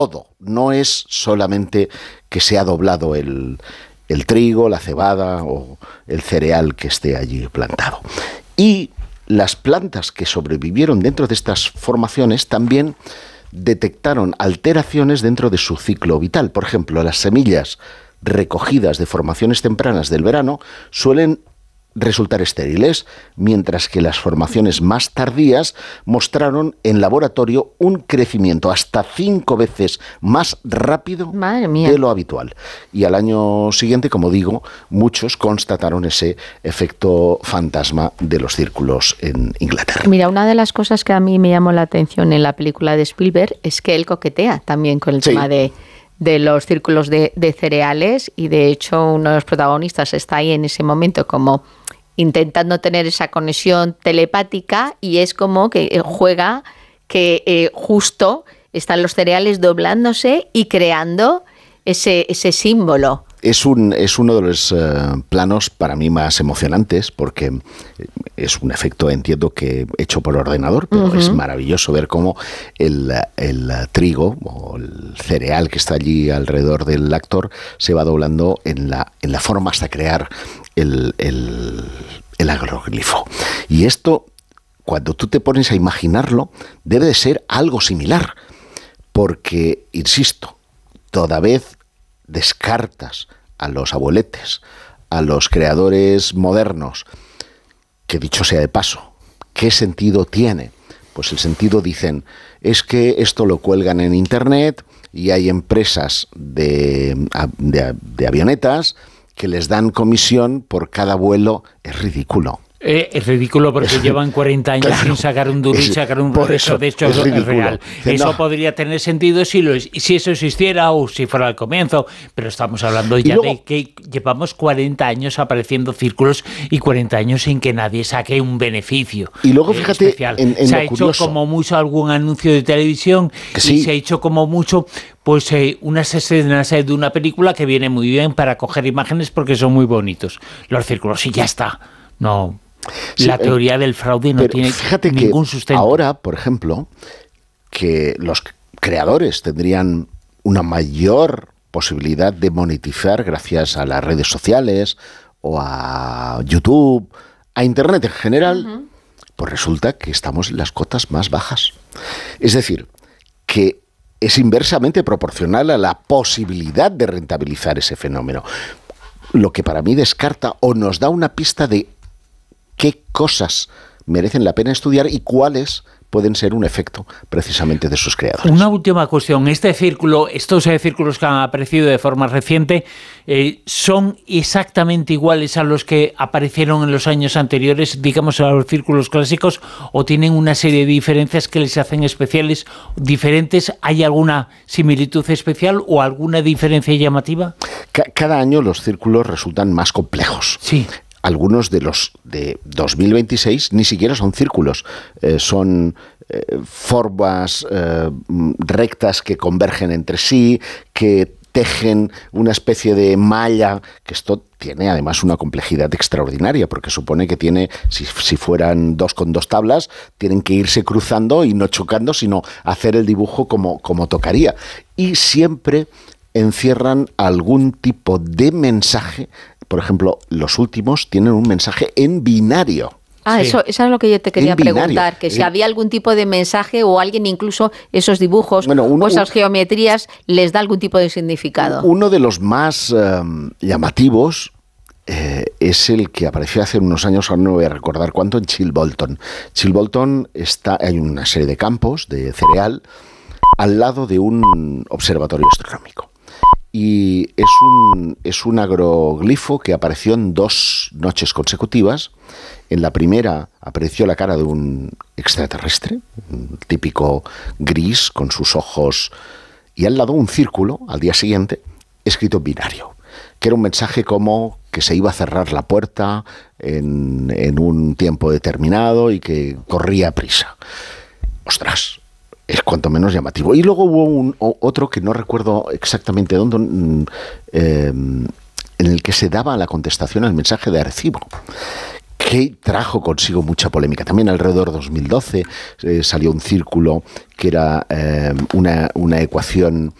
todo. No es solamente que se ha doblado el trigo, la cebada o el cereal que esté allí plantado. Y las plantas que sobrevivieron dentro de estas formaciones también detectaron alteraciones dentro de su ciclo vital. Por ejemplo, las semillas recogidas de formaciones tempranas del verano suelen resultar estériles, mientras que las formaciones más tardías mostraron en laboratorio un crecimiento hasta 5 veces más rápido de lo habitual. Y al año siguiente, como digo, muchos constataron ese efecto fantasma de los círculos en Inglaterra. Mira, una de las cosas que a mí me llamó la atención en la película de Spielberg es que él coquetea también con el tema de los círculos de cereales, y de hecho uno de los protagonistas está ahí en ese momento como intentando tener esa conexión telepática, y es como que juega que justo están los cereales doblándose y creando ese símbolo. Es uno de los planos para mí más emocionantes, porque es un efecto, entiendo que hecho por ordenador, pero es maravilloso ver cómo el trigo o el cereal que está allí alrededor del actor se va doblando en la forma hasta crear el agroglifo. Y esto, cuando tú te pones a imaginarlo, debe de ser algo similar, porque, insisto, toda vez descartas a los abueletes, a los creadores modernos, que dicho sea de paso, ¿qué sentido tiene? Pues el sentido, dicen, es que esto lo cuelgan en internet y hay empresas de avionetas que les dan comisión por cada vuelo. Es ridículo. Es ridículo porque llevan 40 años sin sacar un duro y sacar un progreso. De hecho, es real. Eso podría tener sentido si eso existiera o si fuera al comienzo, pero estamos hablando ya de que llevamos 40 años apareciendo círculos y 40 años sin que nadie saque un beneficio. Y luego, fíjate, especial. Se ha hecho como mucho algún anuncio de televisión y se ha hecho como mucho pues unas escenas de una película que viene muy bien para coger imágenes porque son muy bonitos. Los círculos, y ya está. No... La teoría del fraude no tiene ningún sustento. Ahora, por ejemplo, que los creadores tendrían una mayor posibilidad de monetizar gracias a las redes sociales o a YouTube, a Internet en general, pues resulta que estamos en las cotas más bajas. Es decir, que es inversamente proporcional a la posibilidad de rentabilizar ese fenómeno. Lo que para mí descarta o nos da una pista de qué cosas merecen la pena estudiar y cuáles pueden ser un efecto precisamente de sus creadores. Una última cuestión. Estos círculos que han aparecido de forma reciente, ¿son exactamente iguales a los que aparecieron en los años anteriores, digamos a los círculos clásicos, o tienen una serie de diferencias que les hacen especiales, diferentes? ¿Hay alguna similitud especial o alguna diferencia llamativa? Cada año los círculos resultan más complejos. Sí. Algunos de los de 2026 ni siquiera son círculos, son formas rectas que convergen entre sí, que tejen una especie de malla, que esto tiene además una complejidad extraordinaria, porque supone que tiene, si fueran 2 con 2 tablas, tienen que irse cruzando y no chocando, sino hacer el dibujo como tocaría. Y siempre encierran algún tipo de mensaje. Por ejemplo, los últimos tienen un mensaje en binario. Sí. Eso es lo que yo te quería preguntar, que si había algún tipo de mensaje o alguien incluso esos dibujos o esas geometrías les da algún tipo de significado. Uno de los más llamativos es el que apareció hace unos años, ahora no voy a recordar cuánto, en Chilbolton. Chilbolton hay una serie de campos de cereal al lado de un observatorio astronómico. Y es un agroglifo que apareció en 2 noches consecutivas. En la primera apareció la cara de un extraterrestre, un típico gris con sus ojos, y al lado un círculo, al día siguiente, escrito en binario, que era un mensaje como que se iba a cerrar la puerta en un tiempo determinado y que corría prisa. ¡Ostras! Es cuanto menos llamativo. Y luego hubo otro que no recuerdo exactamente dónde, en el que se daba la contestación al mensaje de Arecibo, que trajo consigo mucha polémica. También alrededor de 2012 salió un círculo que era una ecuación